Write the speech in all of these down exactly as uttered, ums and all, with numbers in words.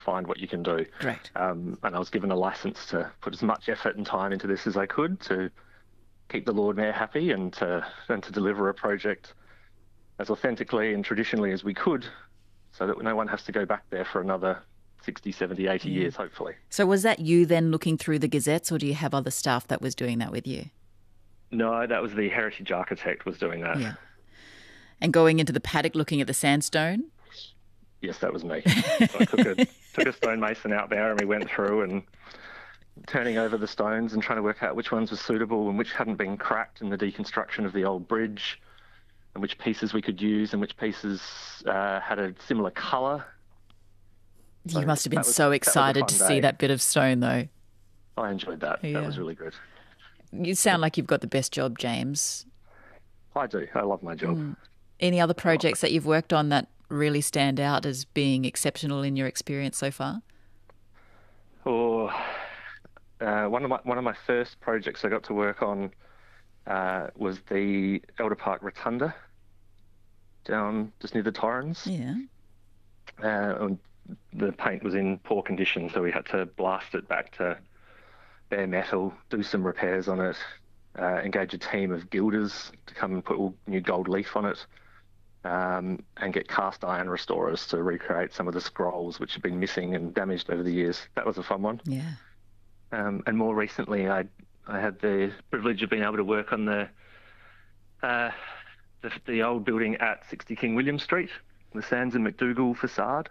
find what you can do. Great. Um, and I was given a license to put as much effort and time into this as I could to keep the Lord Mayor happy and to, and to deliver a project as authentically and traditionally as we could, so that no one has to go back there for another sixty, seventy, eighty Yeah. years, hopefully. So was that you then looking through the gazettes, or do you have other staff that was doing that with you? No, that was the heritage architect was doing that. Yeah. And going into the paddock looking at the sandstone? Yes, that was me. So I took a, took a stonemason out there and we went through and turning over the stones and trying to work out which ones were suitable and which hadn't been cracked in the deconstruction of the old bridge, and which pieces we could use and which pieces uh, had a similar colour. You So must have been that was- so that was a excited fun to day. see that bit of stone, though. I enjoyed that. Yeah. That was really good. You sound like you've got the best job, James. I do. I love my job. Any other projects that you've worked on that really stand out as being exceptional in your experience so far? Or uh, one of my one of my first projects I got to work on uh, was the Elder Park Rotunda down just near the Torrens. Yeah. Uh, and the paint was in poor condition, so we had to blast it back to bare metal, do some repairs on it, uh, engage a team of gilders to come and put all new gold leaf on it, um, and get cast iron restorers to recreate some of the scrolls which have been missing and damaged over the years. That was a fun one. Yeah. Um, and more recently, I I had the privilege of being able to work on the uh, the, the old building at sixty King William Street, the Sands and McDougall facade,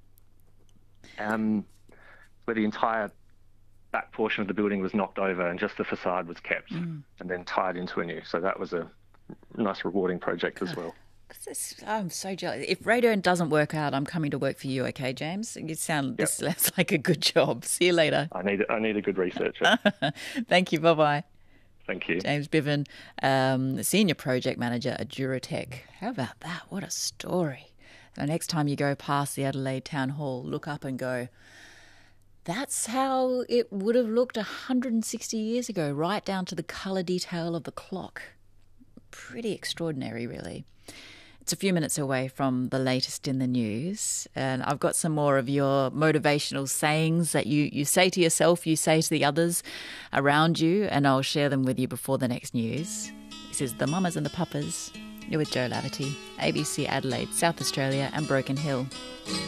um, where the entire back portion of the building was knocked over and just the facade was kept Mm. and then tied into a new. So that was a nice, rewarding project as well. This- I'm so jealous. If radon doesn't work out, I'm coming to work for you, okay, James? You sound, this sounds like a good job. See you later. I need I need a good researcher. Thank you. Bye-bye. Thank you. James Biven, um, Senior Project Manager at Duratec. How about that? What a story. So next time you go past the Adelaide Town Hall, look up and go, that's how it would have looked one hundred sixty years ago, right down to the colour detail of the clock. Pretty extraordinary, really. It's a few minutes away from the latest in the news, and I've got some more of your motivational sayings that you, you say to yourself, you say to the others around you, and I'll share them with you before the next news. This is The Mamas and the Papas. You're with Joe Laverty, A B C Adelaide, South Australia and Broken Hill.